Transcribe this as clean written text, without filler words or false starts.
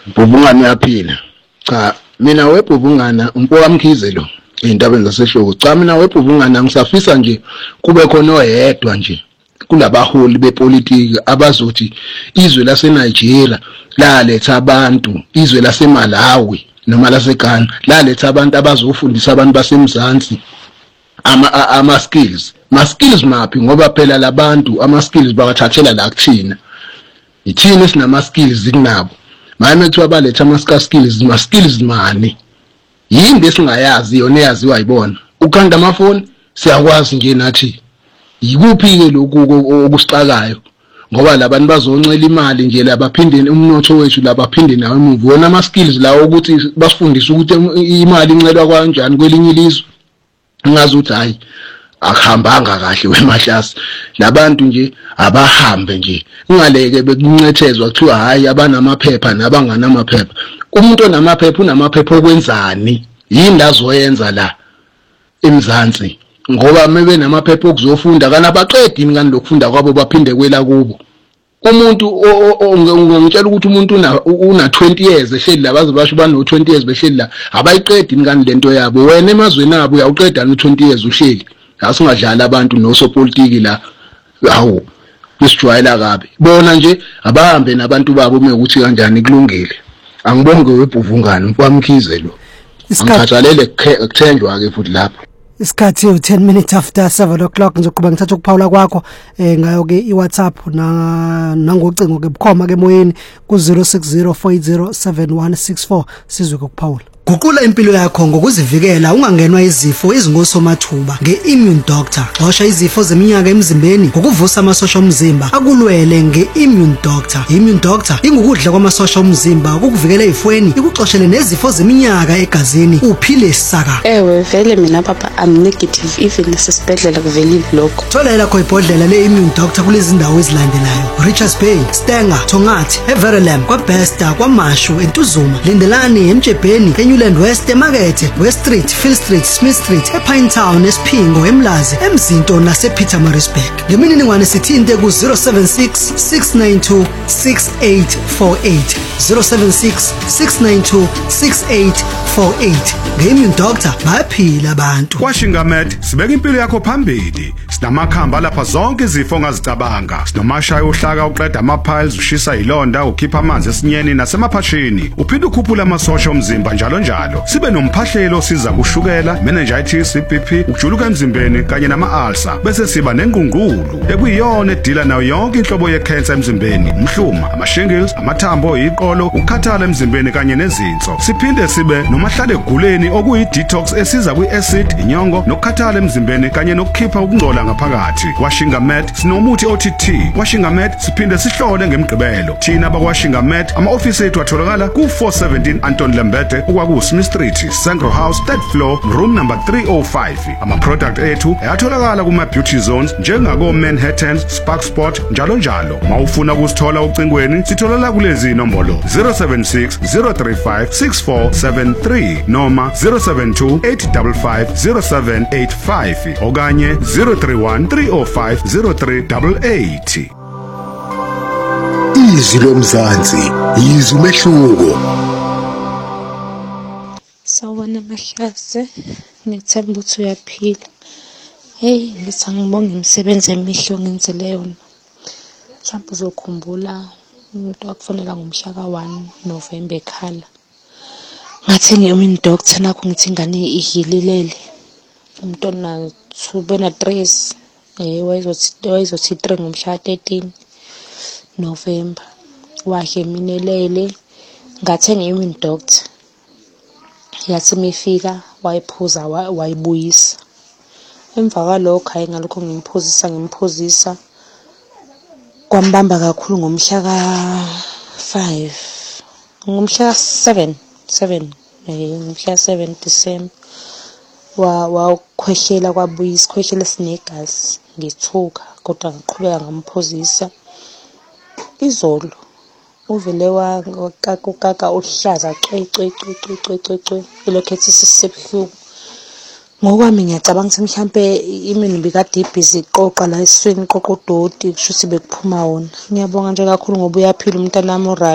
Bhubungane yaphila. Cha, mina weBhubungana umpokamkhize lo ezintabeni zaseshoko. Cha, mina weBhubungana ngisafisa nje kube khona oyedwa nje kulabaholi bepolitiki abazothi izwe laseNigeria laletha abantu, izwe laseMalawi noma laseGhana laletha abantu abazofundisa abantu basemzansi ama-skills. Ma-skills maphi ngoba phela labantu ama-skills bawathathela la kuthina. Ithina esinama-skills kunabo. Manje kuthiwa baletha ama-skills, ma-skills mani? Yini esingayazi yona eyaziwa yibona. Ukhanda amafoni siyakwazi nje nathi. Yikuphi-ke lokhu okusixakayo? Ngoba labantu bazoncela imali nje labaphinde umnotho wethu labaphinde nawo emuva. Wona ama-skills lawo ukuthi basifundise ukuthi imali incelwa kanjani kwelinye ilizwe. Ngazi ukuthi hayi akuhambanga kahle wemahlasi. Labantu nje abahambe nje. Ungaleke bekuncethezwa kuthiwa hayi abanamaphepha nabanganamaphepha. Umuntu onamaphepha unamaphepha okwenzani? Yini lazoyenza la eMzansi? Ngoba mebe namaphepha okuzofunda kana baqedini kani lokufunda kwabo baphinde kwela kubo. Umuntu ngitshela ukuthi umuntu una 20 years ehleli la baze basho bano 20 years behleli la abayiqedini kani lento yabo. Wena emazweni abo uyawuqeda no 20 years uhleli. Asingadlala abantu nosopolitiki la. Hawu besijwayela kabi. Bona nje abahambe nabantu babo mekuthi kanjani kulungile. Angibonge weBhuvungane umkwamkhize lo. Ngikhathalele kuthenjwa ke futhi lapho. Isikhathi 10 minutes after 7 o'clock ngizoqhubeka ngithatha ukuphawula kwakho ngayo ke iWhatsApp nangocingo ke bukhoma ke moyeni ku 0604807164 sizwe ukuphawula. Guqula impilo yakho ngokuzivikela ungangenwa izifo ezingosomathuba ngeImmune Doctor. Xosha izifo zeminyaka emzimbeni ngokuvusa amasosha omzimba akulwele ngeImmune Doctor. Immune Doctor ingukudla kwamasosha omzimba ukukuvikela ezifweni ikuxoshele nezifo zeminyaka egazini uphile saka. Ewe vele mina papa I'm negative even nasesibhedlela kuvelile lokho. Thola lakho ibhodlela leImmune Doctor kulezi ndawo ezilandelayo: Richards Bay, Stenger, Tongathi, Everlam, kwaBesta, kwaMashu, eNtuzuma, Lindelani, eMjebheni, Land West, Emakethe, West Street, Phil Street, Smith Street, ePine Town, eSphingo, eMlazi, eMzinto nasePietermaritzburg. Ngemininingwane sithinte ku 076 692 6848 076 692 6848. NgeImmune Doctor bayaphila abantu. KwaShingamed sibeka impilo yakho phambili. Sinamakhamba lapha zonke izifo ongazicabanga. Sinomashaya uhlaka uqeda ama-piles, ushisa ilonda, ukhipha amanzi esinyeni nasemaphashini. Uphinde ukhuphula amasosha omzimba njalo. Sibe nomphahlelo siza kushukela, meningitis, iBP, ukujuluka emzimbeni kanye nama-ulcer. Bese siba nengungulu ekuyiyona edila nayo yonke inhlobo ye-cancer emzimbeni, umhluma, ama-shingles, amathambo, iqolo, ukukhathala emzimbeni kanye nezinso. Siphinde sibe nomahlale eguleni okuyi-detox esiza kwi-acid, inyongo, nokukhathala emzimbeni kanye nokukhipha ukungcola ngaphakathi. KwaShingamed sinomuthi OTT. KwaShingamed siphinde sihlole ngemigqibelo. Thina bakwaShingamed ama-ofisi ethu atholakala ku-417 Anton Lembede Smith Street, Sangro House, 3rd floor, room number 305. Ama-product ethu ayatholakala kuma-beauty zones njengako Manhattan, Spark Sport, njalo. Mawufuna kusithola ucingweni sitholela kulezi nombolo 076 035 6473 noma 072 855 0785 okanye 031 305 0388. Izwi lomzansi, izwi umehluko. Sawubona Mahlase, ngithemba ukuthi uyaphila. Hey, ngithi ngibonge imisebenzi emihle ongenzele yona. Mhlawumbe uzokhumbula umuntu wakufonela ngomhla ka-1 November ekhala. Ngathi ngiyimmune doctor nakho ngithi ingane ihililele. Umntwana bena 3 wayezothi 3 ngomhla 13 November. Wahle minelele ngathi ngiyimmune doctor. Yathi mifika wayiphuza wayibuyisa. Emva kwalokho hayi ngalokho ngimphuzisa kwambamba kakhulu ngomhla ka-5 ngomhla ka-7 ngomhla 7 December wakhwehlela kwabuyisa isikhwehlela esinegazi ngithuka kodwa ngiqhubeka ngamphuzisa. Izolo uvele wakaka uhlaza cwe lokho ethi sisebuhlungu. Ngokwami ngiyacabanga ukuthi mhlambe imini bikade ibhizi iqoqa la esweni iqoqa udoti kusho ukuthi bekuphuma wona. Ngiyabonga nje kakhulu ngoba uyaphila umntana wami.